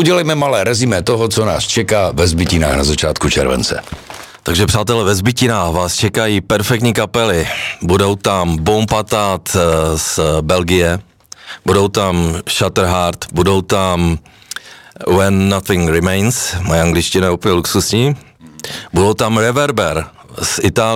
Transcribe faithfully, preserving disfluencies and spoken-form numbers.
udělejme malé rezime toho, co nás čeká ve Zbytinách na začátku července. Takže přátelé, ve Zbytinách vás čekají perfektní kapely. Budou tam Bompatat z Belgie, budou tam Shatterheart, budou tam When Nothing Remains, moje angličtina je úplně luxusní, budou tam Reverber z Itálie,